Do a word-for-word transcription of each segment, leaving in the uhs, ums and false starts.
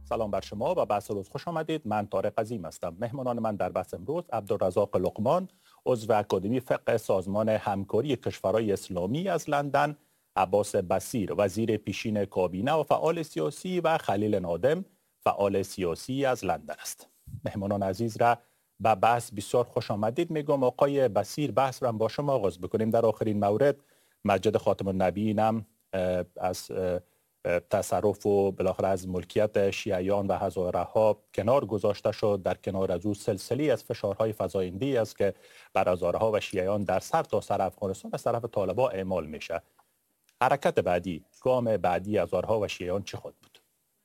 سلام بر شما و بحث روز خوش آمدید. من طارق عظیم هستم. مهمانان من در بحث امروز عبدالرزاق لقمان، عضو اکادمی فقه سازمان همکاری کشورهای اسلامی از لندن، عباس بصیر، وزیر پیشین کابینه و فعال سیاسی، و خلیل نادم، فعال سیاسی از لندن است. مهمانان عزیز را به بحث بسیار خوش آمدید میگم. آقای بصیر، بحث را با شما آغاز بکنیم. در آخرین مورد مسجد خاتم النبیین هم از تصرف و بالاخره از ملکیت شیعیان و هزاره ها کنار گذاشته شد. در کنار از او سلسله از فشارهای فزاینده‌ای است که بر هزاره ها و شیعیان در سر تا سر افغانستان از طرف طالبان اعمال میشه. حرکت بعدی، گام بعدی هزاره ها و شیعیان چه خود بود؟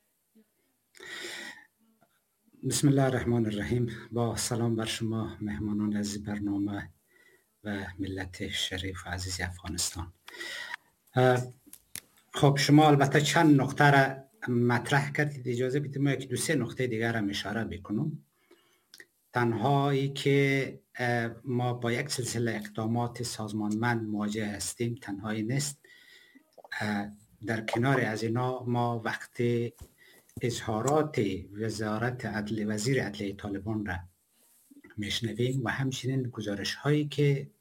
بسم الله الرحمن الرحیم. با سلام بر شما مهمانان عزیز برنامه و ملت شریف و عزیز افغانستان. خب شما البته چند نقطه را مطرح کردید، اجازه بدید ما یک دو سه نقطه دیگر را اشاره بکنم. تنهایی که ما با یک سلسله اقدامات سازمانمند مواجه هستیم تنهایی نیست. در کنار از اینا ما وقتی اظهارات وزارت عدل وزیر عدلیه طالبان را میشنویم و همچنین گزارش هایی که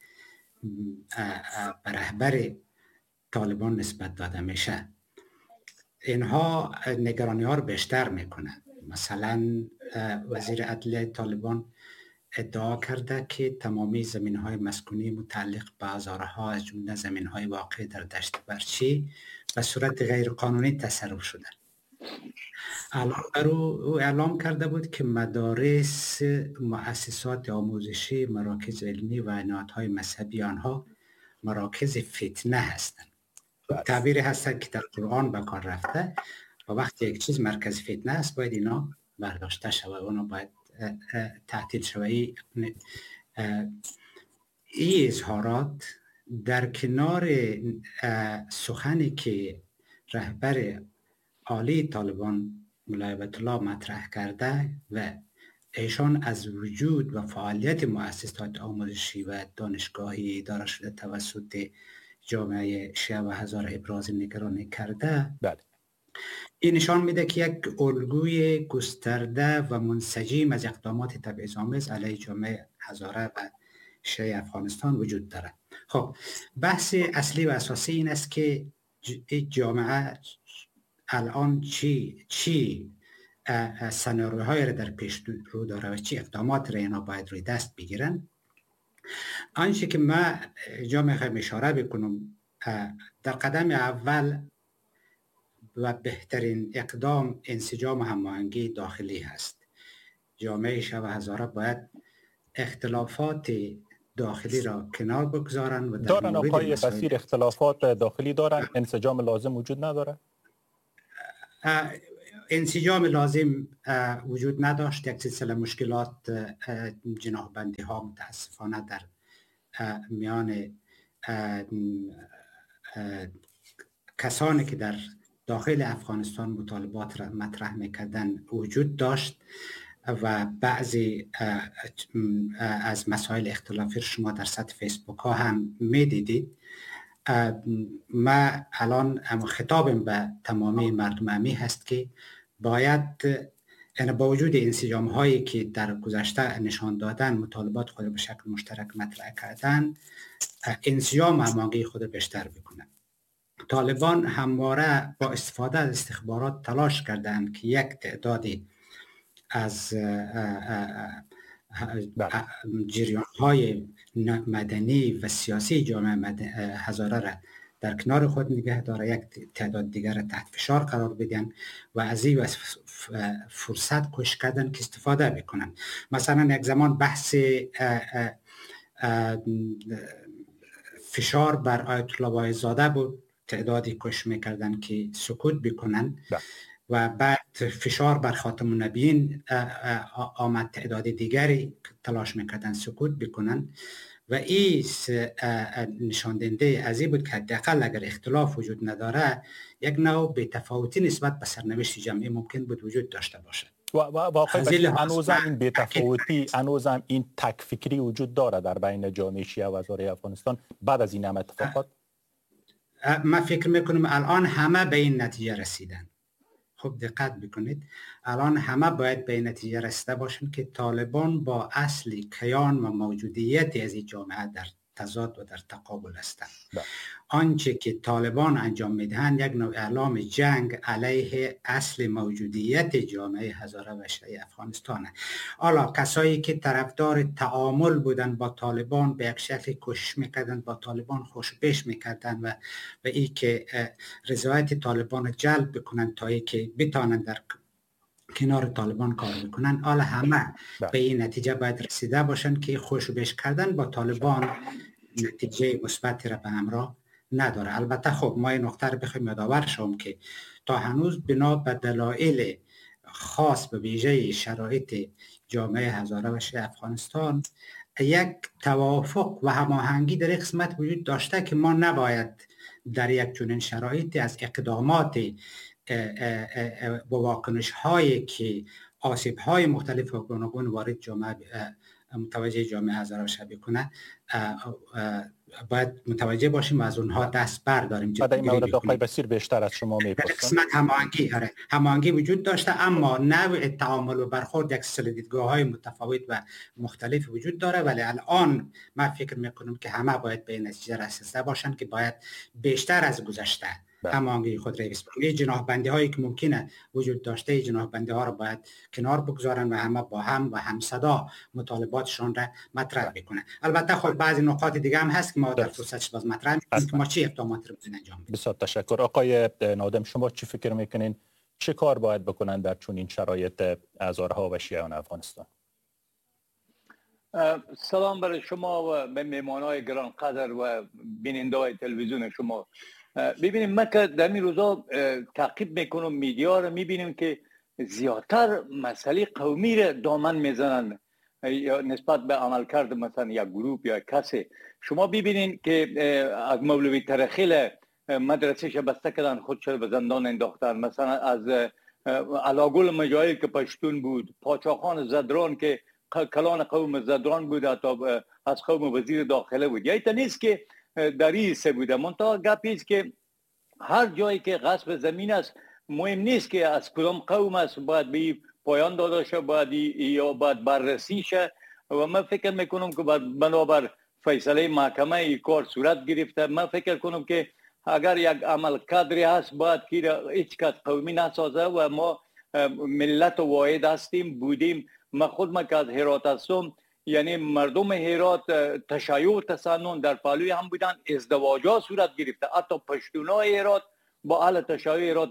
به رهبر طالبان نسبت داده میشه، اینها نگرانی ها رو بیشتر میکنه. مثلا وزیر عدلیه طالبان ادعا کرده که تمامی زمین های مسکونی متعلق به هزاره ها از جمله زمین های واقع در دشت برچی به صورت غیر قانونی تصرف شده. او اعلام کرده بود که مدارس، مؤسسات آموزشی، مراکز علمی و عنایت‌های مذهبی آنها مراکز فتنه هستند. تعبیری هست که در قرآن به کار رفته و وقتی یک چیز مرکز فتنه است باید اینا برداشته شود، اونا باید تعطیل شود. این اظهارات در کنار سخنی که رهبر عالی طالبان مولای بیت الله مطرح کرده و ایشان از وجود و فعالیت مؤسسات آموزشی و دانشگاهی اداره شده توسط جامعه شیعه و هزاره ابراز نگرانی کرده، بله. این نشان میده که یک الگوی گسترده و منسجم از اقدامات تبعیض‌آمیز علیه جامعه هزاره و شیعه افغانستان وجود داره. خب بحث اصلی و اساسی این است که جامعه الان چی چی سناریوهای را در پیش رو داره و چی اقدامات را اینا باید روی دست بگیرن. آنچه که ما جا میخوایم اشاره بکنم، در قدم اول و بهترین اقدام انسجام و هماهنگی داخلی هست. جامعه شیعه و هزاره باید اختلافات داخلی را کنار بگذارن و در دارن. آقای بصیر اختلافات داخلی دارن، انسجام لازم وجود نداره؟ انسجام لازم وجود نداشت. یک سلسله مشکلات، جناح‌بندی ها متاسفانه در میان کسانی که در داخل افغانستان مطالبات را مطرح میکردن وجود داشت و بعضی از مسائل اختلافی شما در سطح فیسبوک ها هم میدیدید. ما الان خطابم به تمامی مردم امی هست که باید یعنی با وجود انسجام هایی که در گذشته نشان دادن، مطالبات خود به شکل مشترک مطرح کردن، انسجام هماهنگی خود بیشتر بکنن. طالبان همواره با استفاده از استخبارات تلاش کردند که یک تعدادی از جریان های مدنی و سیاسی جامعه هزاره را در کنار خود نگه داره، یک تعداد دیگر را تحت فشار قرار بدن و از این فرصت کوشش کردن که استفاده بکنن. مثلا یک زمان بحث فشار بر آیت الله بایزاده بود، تعدادی کوشش میکردن که سکوت بکنن و بعد فشار بر خاتم النبیین آمد، تعدادی دیگری تلاش میکردن سکوت بکنن و این نشان دهنده از این بود که حداقل اگر اختلاف وجود نداره یک نوع بی‌تفاوتی نسبت به سرنوشت جمعی ممکن بود وجود داشته باشد. و واقعا هنوزم این بی‌تفاوتی، هنوزم این تک فکری وجود داره در بین جامعه شیعه و هزاره افغانستان بعد از این همه اتفاقات؟ من فکر میکنم الان همه به این نتیجه رسیدن. خوب دقت بکنید، الان همه باید به این نتیجه رسیده باشند که طالبان با اصل کیان و موجودیت از این جامعه در تضاد و در تقابل هستند. آنچه که طالبان انجام میدهند یک نوع اعلام جنگ علیه اصل موجودیت جامعه هزاره و شیعه افغانستان است. حالا کسایی که طرفدار تعامل بودن با طالبان به یک شکل کوشش میکردن با طالبان خوشبش میکردن و به ای که رضایت طالبان رو جلب بکنن تا ای که بتانن در کنار طالبان کار بکنن، حالا همه به این نتیجه باید رسیده باشن که خوشبش کردن با طالبان نتیجه مثبتی را به همراه نداره. البته خب ما این نقطه رو بخوایم یادآور شوم که تا هنوز بنا به دلایل خاص به ویژه شرایط جامعه هزاره و شیعه افغانستان یک توافق و هماهنگی در این قسمت وجود داشته که ما نباید در یک چنین شرایطی از اقدامات با واکنش هایی که آسیب های مختلف و گوناگون وارد جامعه متوجه جامعه هزاره و شیعه کنه باید متوجه باشیم و از اونها دست برداریم. بعد این مورد آقای بصیر بیشتر از شما میپرسم. قسمت هماهنگی آره هماهنگی وجود داشته، اما نوع تعامل و برخورد یک سری دیدگاه‌های متفاوت و مختلف وجود داره، ولی الان من فکر میکنم که همه باید به این نتیجه رسیده باشند که باید بیشتر از گذشته هماهنگی خود را بسپارند. جناح بندی هایی که ممکنه وجود داشته جناح بندی ها را باید کنار بگذارن و همه با هم و هم صدا مطالباتشان را مطرح بکنن. البته خب بعضی نکات دیگه هم هست که ما در فرصتش باز مطرح می‌کنیم که ما چه اقداماتی رو بزنیم انجام بدیم. بسیار تشکر. آقای نادم شما چی فکر میکنین چه کار باید بکنن در چون این شرایط هزارها و شیعیان افغانستان؟ سلام برای شما و به مهمانای گرانقدر و بیننده‌های تلویزیون شما. ببینیم ما که در این روزا تعقیب میکنم میدیا رو میبینیم که زیادتر مسئله قومی را دامن میزنن یا نسبت به عملکرد مثلا یک گروه یا کسی. شما ببینید که از مولوی ترخیل مدرسهش بسته کردن، خودش به زندان انداختن. مثلا از علاگل مجاهل که پشتون بود، پاچاخان زدران که کلان قوم زدران بود، حتی از قوم وزیر داخله بود. یعنی نیست که در این سه بوده. منتها گپی است که هر جایی که غصب زمین است مهم نیست که از کدام قوم است، باید به پایان داده شه، باید یا باید بررسی شه و من فکر میکنم که باید بنابر فیصله محکمه این کار صورت گرفته. من فکر کنم که اگر یک عمل کادری هست باید که هیچ کس قومی نسازه و ما ملت واحد هستیم بودیم. من خود من که از هرات هستم، یعنی مردم هرات تشیع تسنن در پهلوی هم بودن، ازدواجات صورت گرفته. حتی پشتونای هرات با اهل تشیع هرات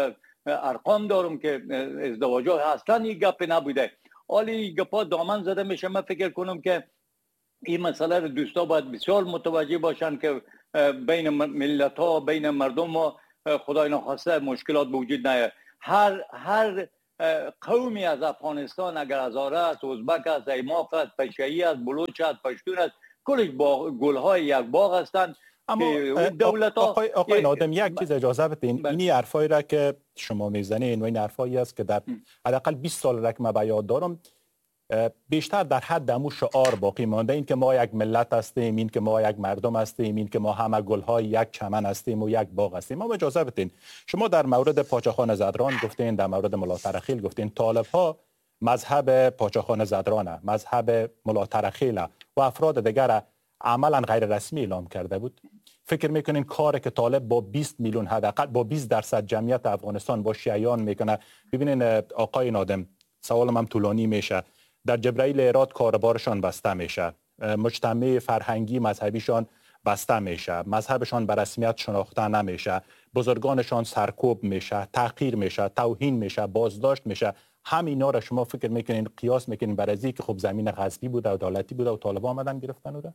ارقام دارم که ازدواجات اصلا این گپ نبوده. حالی گپا دامن زده میشه. من فکر کنم که این مسئله رو دوستا باید بسیار متوجه باشن که بین ملت ها بین مردم ها خدای نخواسته مشکلات به وجود نیاد. هر هر قومی از افغانستان، اگر هزاره است، ازبک است، ایماق است، پشه‌ای است، بلوچ است، پشتون است، کلش با گلهای یک باغ هستند. اما دولت آقای, آقای نادم یک چیز اجازه بدین، اینی حرفایی را که شما میزنین و این حرفایی است که در حداقل بیست سال را که من به یاد دارم بیشتر در حد امو شعار باقی مانده، این که ما یک ملت هستیم، این که ما یک مردم هستیم، این که ما همه گلهای یک چمن هستیم و یک باغ هستیم. اما اجازه بدین شما در مورد پاچاخان زدران گفتین، در مورد ملا ترخیل گفتین. طالب ها مذهب پاچاخان زدرانه، مذهب ملا ترخیل و افراد دیگر عملا غیر رسمی اعلام کرده بود. فکر میکنین کاری که طالب با بیست میلیون حداقل با بیست درصد جمعیت افغانستان با شیعیان میکنه؟ ببینین آقای نادم، سوالم هم طولانی میشه. در جبرائیل هرات کاربارشان بسته میشه، مجتمع فرهنگی مذهبیشان بسته میشه، مذهبشان به رسمیت شناخته نمیشه، بزرگانشان سرکوب میشه، تحقیر میشه، توهین میشه، بازداشت میشه. همینا را شما فکر میکنین قیاس میکنین بر ازی که خب زمین غصبی بوده و دولتی بوده و طالب آمدن گرفتن بوده؟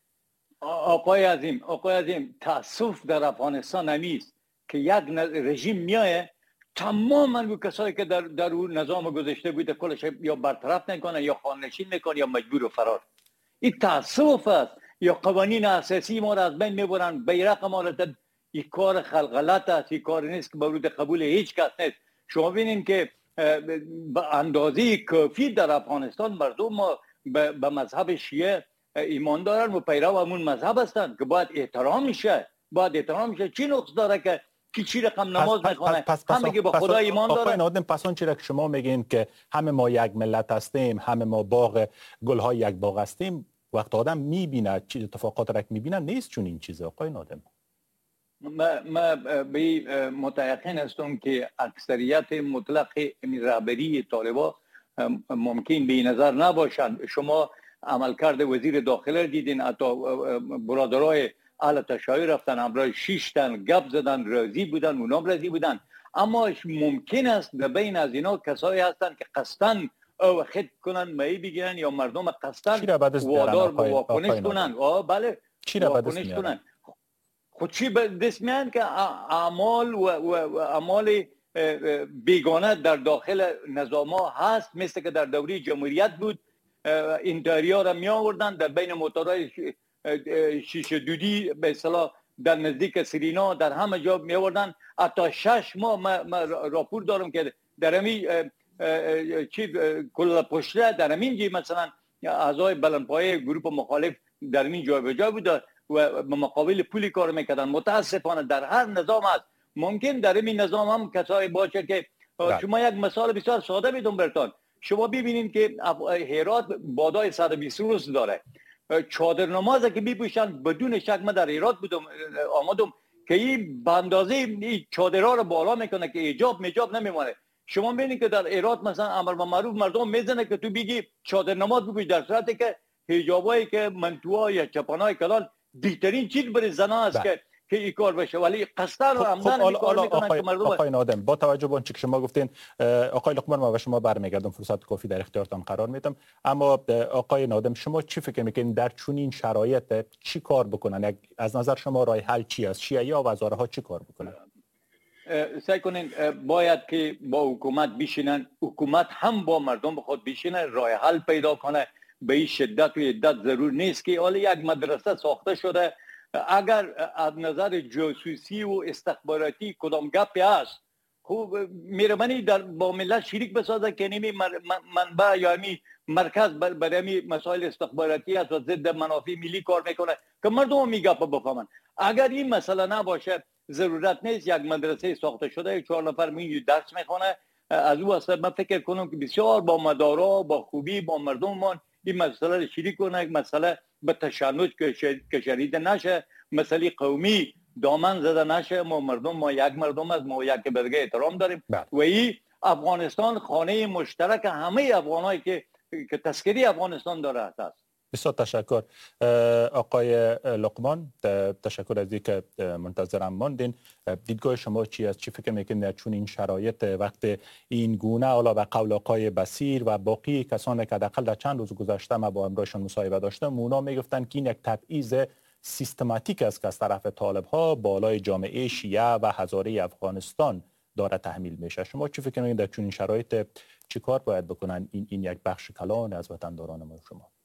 آقای عظیم، آقای عظیم، تاسف در افغانستان نمیست که یک رژیم میایه تماما رو کسایی که در در اون نظام گذاشته بوده کلش یا برطرف نکنه یا خانه‌نشین میکنه یا مجبور فرار. این تاسف است. یا قوانین اساسی ما را از بین میبرن، بیرق ما را. این کار خلغلط است، این کار نیست که مورد قبول هیچ کس نیست. شما ببینید که به اندازه کافی در افغانستان مردم ما به مذهب شیعه ایمان دارن و پیرو همون مذهب هستند که باید احترام میشه، باید احترام میشه. چی نقص داره که کی چی رقم نماز میخونه، همه که با خدا ایمان داره. آقای نادم، پس اون چیزی که شما میگین که همه ما یک ملت هستیم، همه ما باغ گل‌های یک باغ هستیم، وقت آدم میبینه چی اتفاقات را که میبینه نیست چون این چیزه. آقای نادم، ما ما به متيقن هستم که اکثریت مطلق رهبری طالبان ممکن به نظر نباشند. شما عملکرد وزیر داخله دیدین، حتی برادرای اهل تشیع رفتن همراه شش تن گپ زدن، راضی بودن، اونام راضی بودن. اما ممکن است در بین از اینا کسایی هستند که قصدن او خد کنن، مایی بگیرن یا مردم قصدن وادار به واکنش کنن. بله، چی را واکنش کنن. خود چی به دست میان که اعمال و اعمال بیگانه در داخل نظام ها هست، مثل که در دوره جمهوریت بود. انتحاریا را می آوردن در بین موتورهای شیشه دودی به اصطلاح در نزدیک سرینا در همه جا می آوردن. حتی شش ماه ما راپور دارم که در همین چی کل پشته در همین جی مثلا اعضای بلندپایه گروه مخالف در همین جای به جای بود و به مقابل پولی کار میکردن. متاسفانه در هر نظام هست. ممکن در این نظام هم کسایی باشه که ده. شما یک مثال بسیار ساده میدم براتون. شما ببینید که هرات بادای صد و بیست روز داره. چادر نماز که میپوشن بدون شک من در هرات بودم آمدم که این به اندازه این چادرها رو بالا میکنه که حجاب میجاب نمیمونه. شما ببینید که در هرات مثلا امر به معروف مردم میزنه که تو بگی چادر نماز بپوش، در صورتی که حجابایی که منتوها یا چپانای کلان بهترین چیز برای زنان است که که این کار بشه، ولی قصدن و عمدن این کار میکنن که مردم. آقای نادم، با توجه به آنچه که شما گفتین، آقای لقمان ما و شما برمیگردم، فرصت کافی در اختیارتان قرار میدم. اما آقای نادم، شما چی فکر میکنین در چنین شرایط چی کار بکنن؟ از نظر شما راه حل چی است؟ شیعه و وزاره ها چی کار بکنن؟ سعی کنین باید که با حکومت بشینن، حکومت هم با مردم خود بشینه، راه حل پیدا کنه. به این شدت و عدت ضرور نیست که حالا یک مدرسه ساخته شده، اگر از نظر جاسوسی و استخباراتی کدام گپی هست، خوب میرمنی در با ملت شریک بسازه که نمی منبع یا می مرکز برای می مسائل استخباراتی است و ضد منافع ملی کار میکنه که مردم می گپ بفهمن. اگر این مسئله نباشه ضرورت نیست یک مدرسه ساخته شده چهار نفر می درس میخونه. از او اصلا من فکر کنم که بسیار با مدارا با خوبی با مردم این مسئله رو شریک کنه، مسئله به تشنج که شریده نشه، مسئله قومی دامن زده نشه. ما مردم ما یک مردم از ما یک به دیگه احترام داریم بله. و این افغانستان خانه مشترک همه افغانایی که که تذکری افغانستان داره است. بسیار تشکر آقای لقمان، تشکر از اینکه منتظرم ماندین. دیدگاه شما چی است؟ چی فکر میکنید چون این شرایط وقت این گونه حالا به قول آقای بصیر و باقی کسانی که حداقل در چند روز گذشته ما با امرایشان مصاحبه داشتم، اونا میگفتن که این یک تبعیض سیستماتیک است که از طرف طالب ها بالای جامعه شیعه و هزاره افغانستان داره تحمیل میشه. شما چی فکر میکنید در چون این شرایط چی کار باید بکنن این این یک بخش کلان از وطنداران ما شما؟